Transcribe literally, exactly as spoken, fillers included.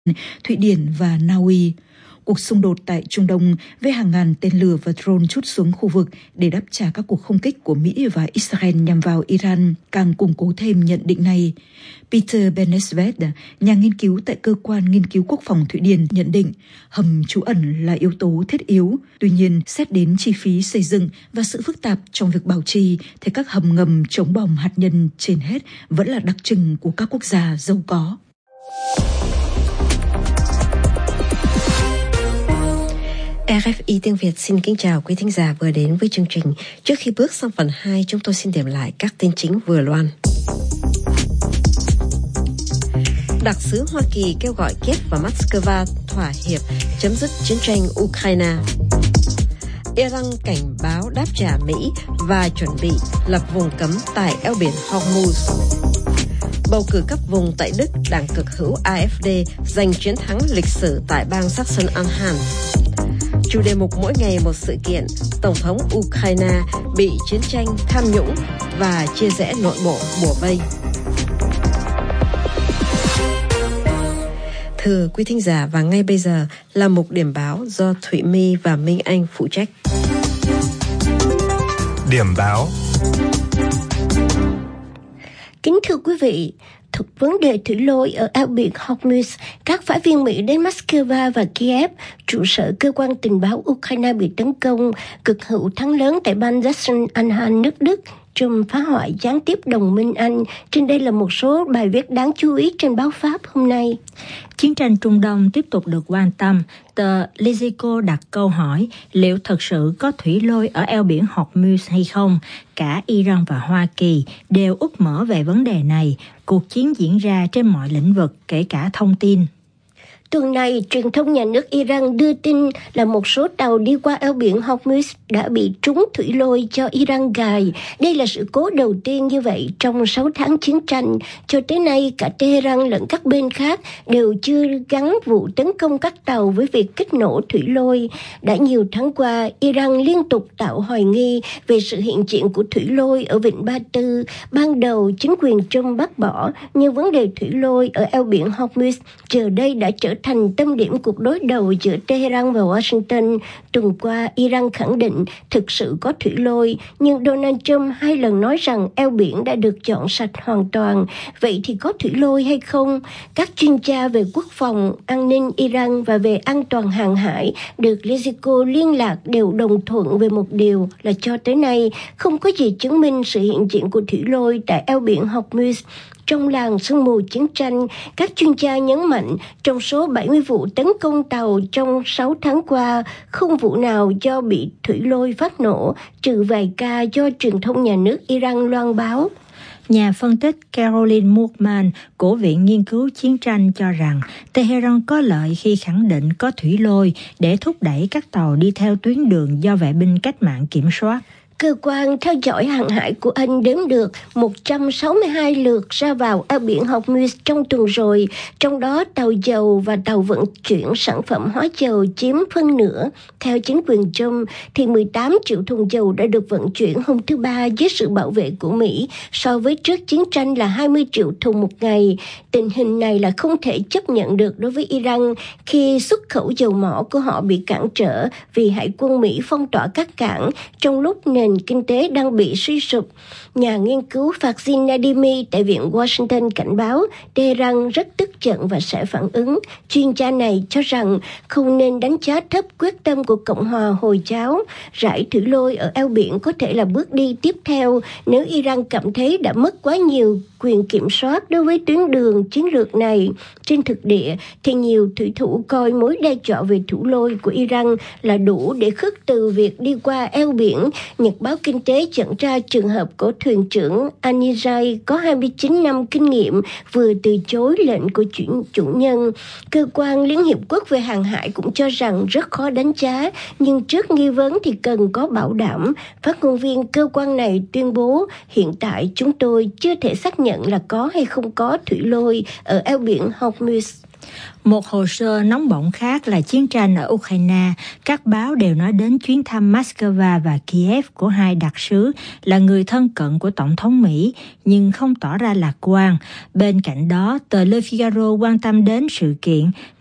Thụy Điển và Na Uy. Cuộc xung đột tại Trung Đông với hàng ngàn tên lửa và drone trút xuống khu vực để đáp trả các cuộc không kích của Mỹ và Israel nhằm vào Iran càng củng cố thêm nhận định này. Peter Benesved, nhà nghiên cứu tại Cơ quan Nghiên cứu Quốc phòng Thụy Điển nhận định hầm trú ẩn là yếu tố thiết yếu. Tuy nhiên, xét đến chi phí xây dựng và sự phức tạp trong việc bảo trì, thì các hầm ngầm chống bom hạt nhân trên hết vẫn là đặc trưng của các quốc gia giàu có. rờ ép i tiếng Việt xin kính chào quý thính giả vừa đến với chương trình. Trước khi bước sang phần hai, chúng tôi xin điểm lại các tin chính vừa loan. Đặc sứ Hoa Kỳ kêu gọi Kiev và Moscow thỏa hiệp chấm dứt chiến tranh Ukraine. Iran cảnh báo đáp trả Mỹ và chuẩn bị lập vùng cấm tại eo biển Hormuz. Bầu cử cấp vùng tại Đức, đảng cực hữu a ép đê giành chiến thắng lịch sử tại bang Saxon-Anhalt. Chủ đề mục mỗi ngày một sự kiện, Tổng thống Ukraine bị chiến tranh, tham nhũng và chia rẽ nội bộ bủa vây. Thưa quý thính giả, và ngay bây giờ là mục điểm báo do Thụy My và Minh Anh phụ trách. Điểm báo. Kính thưa quý vị, thuộc vấn đề thủy lôi ở eo biển Hormuz, các phái viên Mỹ đến Moscow và Kiev, trụ sở cơ quan tình báo Ukraine bị tấn công, cực hữu thắng lớn tại bang Sachsen-Anhalt nước Đức, trùm phá hoại gián tiếp đồng minh Anh. Trên đây là một số bài viết đáng chú ý trên báo Pháp hôm nay. Chiến tranh Trung Đông tiếp tục được quan tâm. Tờ Lezico đặt câu hỏi liệu thật sự có thủy lôi ở eo biển Hormuz hay không. Cả Iran và Hoa Kỳ đều úp mở về vấn đề này. Cuộc chiến diễn ra trên mọi lĩnh vực, kể cả thông tin. Tuần này, truyền thông nhà nước Iran đưa tin là một số tàu đi qua eo biển Hormuz đã bị trúng thủy lôi do Iran gài. Đây là sự cố đầu tiên như vậy trong sáu tháng chiến tranh. Cho tới nay, cả Tehran lẫn các bên khác đều chưa gắn vụ tấn công các tàu với việc kích nổ thủy lôi. Đã nhiều tháng qua, Iran liên tục tạo hoài nghi về sự hiện diện của thủy lôi ở Vịnh Ba Tư. Ban đầu, chính quyền Trump bác bỏ, nhưng vấn đề thủy lôi ở eo biển Hormuz giờ đây đã trở thành tâm điểm cuộc đối đầu giữa Tehran và Washington. Tuần qua, Iran khẳng định thực sự có thủy lôi, nhưng Donald Trump hai lần nói rằng eo biển đã được dọn sạch hoàn toàn. Vậy thì có thủy lôi hay không? Các chuyên gia về quốc phòng, an ninh Iran và về an toàn hàng hải được Lezico liên lạc đều đồng thuận về một điều là cho tới nay không có gì chứng minh sự hiện diện của thủy lôi tại eo biển Hormuz. Trong làng sương mù chiến tranh, các chuyên gia nhấn mạnh trong số bảy mươi vụ tấn công tàu trong sáu tháng qua, không vụ nào do bị thủy lôi phát nổ, trừ vài ca do truyền thông nhà nước Iran loan báo. Nhà phân tích Caroline Moorman của Viện Nghiên cứu Chiến tranh cho rằng Tehran có lợi khi khẳng định có thủy lôi để thúc đẩy các tàu đi theo tuyến đường do vệ binh cách mạng kiểm soát. Cơ quan theo dõi hàng hải của Anh đếm được một trăm sáu mươi hai lượt ra vào eo biển Hormuz trong tuần rồi, trong đó tàu dầu và tàu vận chuyển sản phẩm hóa dầu chiếm phân nửa. Theo chính quyền Trump, thì mười tám triệu thùng dầu đã được vận chuyển hôm thứ Ba dưới sự bảo vệ của Mỹ, so với trước chiến tranh là hai mươi triệu thùng một ngày. Tình hình này là không thể chấp nhận được đối với Iran khi xuất khẩu dầu mỏ của họ bị cản trở vì Hải quân Mỹ phong tỏa các cảng trong lúc nền kinh tế đang bị suy sụp. Nhà nghiên cứu Fazil Nadimi tại Viện Washington cảnh báo Tehran rất tức giận và sẽ phản ứng. Chuyên gia này cho rằng không nên đánh giá thấp quyết tâm của Cộng hòa Hồi giáo. Rải thủy lôi ở eo biển có thể là bước đi tiếp theo nếu Iran cảm thấy đã mất quá nhiều quyền kiểm soát đối với tuyến đường chiến lược này. Trên thực địa thì nhiều thủy thủ coi mối đe dọa về thủy lôi của Iran là đủ để khước từ việc đi qua eo biển. Nhật báo Kinh tế dẫn ra trường hợp của thuyền trưởng Anijay có hai mươi chín năm kinh nghiệm vừa từ chối lệnh của chủ, chủ nhân. Cơ quan Liên Hiệp Quốc về hàng hải cũng cho rằng rất khó đánh giá, nhưng trước nghi vấn thì cần có bảo đảm. Phát ngôn viên cơ quan này tuyên bố hiện tại chúng tôi chưa thể xác nhận là có hay không có thủy lôi ở eo biển Hormuz. Một hồ sơ nóng bỏng khác là chiến tranh ở Ukraine. Các báo đều nói đến chuyến thăm Moscow và Kiev của hai đặc sứ là người thân cận của Tổng thống Mỹ, nhưng không tỏ ra lạc quan. Bên cạnh đó, tờ Le Figaro quan tâm đến sự kiện